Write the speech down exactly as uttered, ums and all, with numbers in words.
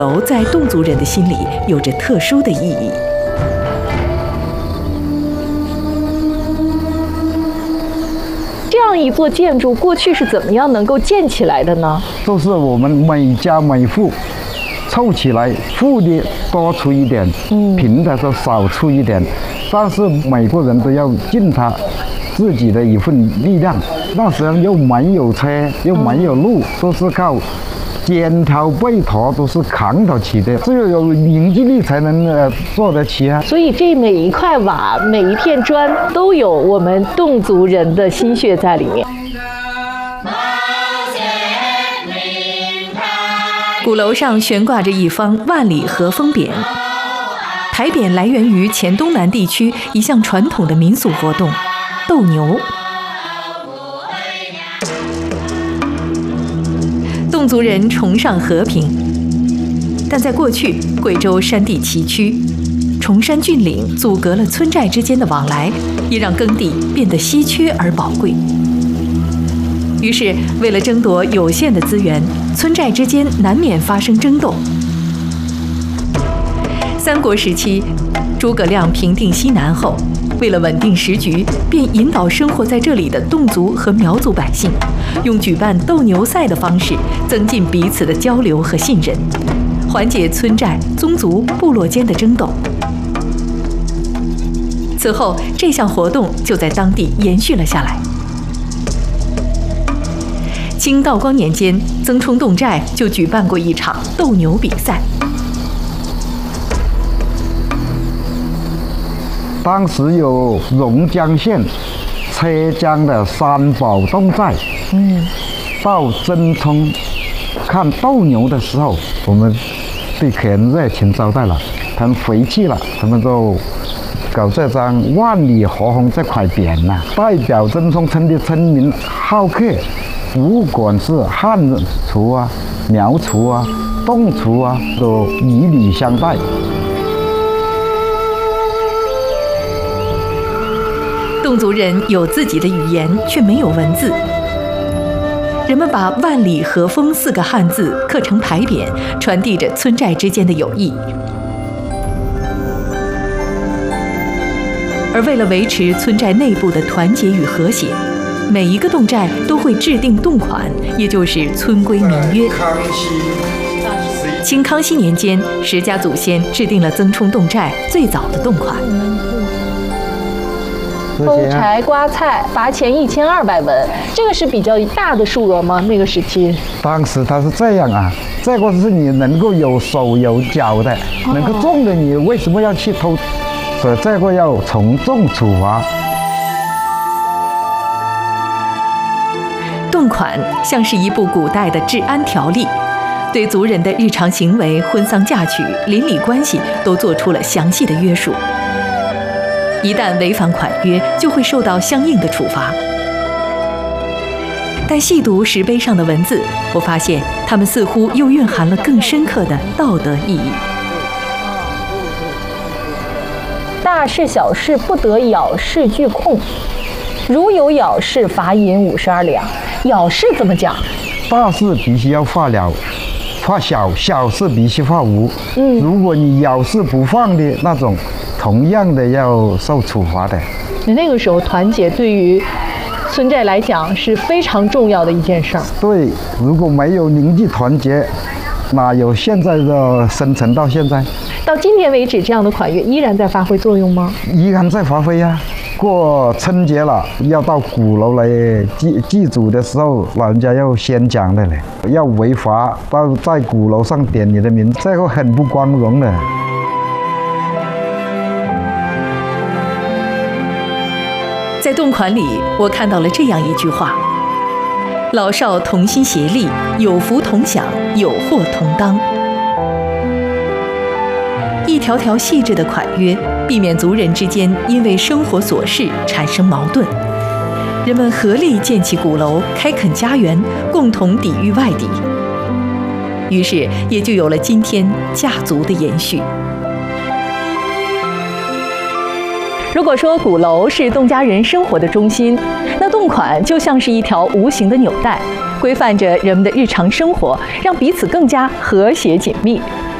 楼在侗族人的心里有着特殊的意义。 这样一座建筑过去是怎么样能够建起来的呢？ 就是我们每家每户凑起来，富的多出一点，嗯，贫的就少出一点，但是每个人都要尽他自己的一份力量。那时候又没有车，又没有路，都是靠肩头背头都是扛得起的，只有有凝聚力才能呃做得起啊。 所以这每一块瓦、每一片砖都有我们侗族人的心血在里面。 鼓楼上悬挂着一方万里和风匾，牌匾来源于黔东南地区一项传统的民俗活动——斗牛。侗族人崇尚和平，但在过去，贵州山地崎岖，崇山峻岭阻隔了村寨之间的往来，也让耕地变得稀缺而宝贵。于是，为了争夺有限的资源，村寨之间难免发生争斗。三国时期，诸葛亮平定西南后，为了稳定时局，便引导生活在这里的侗族和苗族百姓，用举办斗牛赛的方式，增进彼此的交流和信任，缓解村寨、宗族、部落间的争斗。此后，这项活动就在当地延续了下来。清道光年间，曾冲侗寨就举办过一场斗牛比赛。 当时有榕江县车江的三宝侗寨，嗯，到曾冲看斗牛的时候，我们对客人热情招待了，他们回去了，他们就搞这张万里和风这块匾呐、啊，代表曾冲村的村民好客，不管是汉族啊、苗族啊、侗族啊，都以礼相待。 侗族人有自己的语言，却没有文字。人们把“万里和风”四个汉字刻成牌匾，传递着村寨之间的友谊。而为了维持村寨内部的团结与和谐，每一个侗寨都会制定侗款，也就是村规民约。清康熙年间，石家祖先制定了曾冲侗寨最早的侗款。 偷柴刮菜罚钱一千二百文，这个是比较大的数额吗？那个时期， 当时他是这样啊，这个是你能够有手有脚的，哦、能够种的，你为什么要去偷？所以这个要从重处罚。 侗款像是一部古代的治安条例，对族人的日常行为、婚丧嫁娶、邻里关系都做出了详细的约束。一旦违反款约，就会受到相应的处罚。但细读石碑上的文字，我发现它们似乎又蕴含了更深刻的道德意义。 大事小事不得咬事俱控，如有咬事，罚银五十二两。咬事怎么讲？ 大事必须要化了，化小；小事必须化无。嗯，如果你咬事不放的那种，同样的要受处罚的。 那个时候，团结对于村寨来讲是非常重要的一件事儿。 对，如果没有凝聚团结，哪有现在的生存到现在？ 到今天为止，这样的款约依然在发挥作用吗？ 依然在发挥呀、啊。过春节了，要到鼓楼来祭祭祖的时候，老人家要先讲的嘞，要违法到在鼓楼上点你的名，这个很不光荣的。 在侗款里，我看到了这样一句话：老少同心协力，有福同享，有祸同当。一条条细致的款约，避免族人之间因为生活琐事产生矛盾。人们合力建起鼓楼，开垦家园，共同抵御外敌。于是，也就有了今天家族的延续。 如果说鼓楼是侗家人生活的中心，那侗款就像是一条无形的纽带，规范着人们的日常生活，让彼此更加和谐紧密。